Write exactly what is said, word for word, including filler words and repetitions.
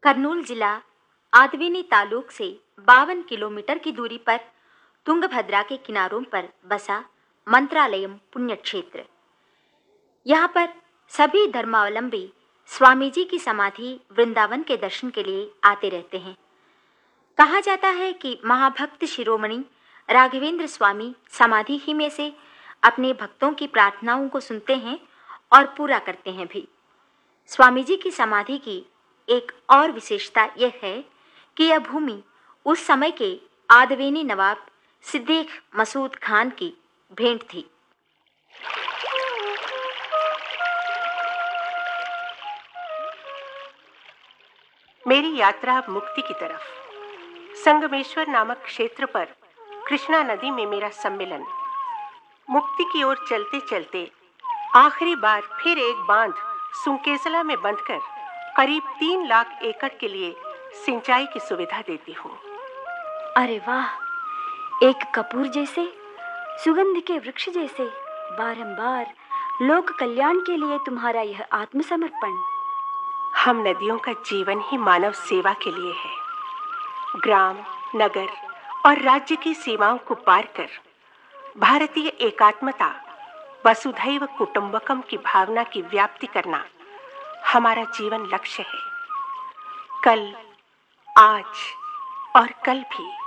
कर्नूल जिला आदवेनी तालुक से बावन किलोमीटर की दूरी पर तुंगभद्रा के किनारों पर बसा मंत्रालयम पुण्य क्षेत्र। यहाँ पर सभी धर्मावलंबी स्वामी जी की समाधि वृंदावन के दर्शन के लिए आते रहते हैं। कहा जाता है कि महाभक्त शिरोमणि राघवेंद्र स्वामी समाधि ही में से अपने भक्तों की प्रार्थनाओं को सुनते हैं और पूरा करते हैं भी। स्वामी जी की समाधि की एक और विशेषता यह है कि यह भूमि उस समय के आदवेनी नवाब सिद्दीक मसूद खान की भेंट थी। मेरी यात्रा अब मुक्ति की तरफ। संगमेश्वर नामक क्षेत्र पर कृष्णा नदी में मेरा सम्मेलन। मुक्ति की ओर चलते चलते आखिरी बार फिर एक बांध सुंकेसला में बंधकर करीब तीन लाख एकड़ के लिए सिंचाई की सुविधा देती हूँ। अरे वाह, एक कपूर जैसे, सुगंध के वृक्ष जैसे बारंबार लोक कल्याण के लिए तुम्हारा यह आत्मसमर्पण। हम नदियों का जीवन ही मानव सेवा के लिए है। ग्राम, नगर और राज्य की सीमाओं को पार कर भारतीय एकात्मता, वसुधैव कुटुंबकम की भावना की व्याप्ति करना हमारा जीवन लक्ष्य है। कल, आज और कल भी।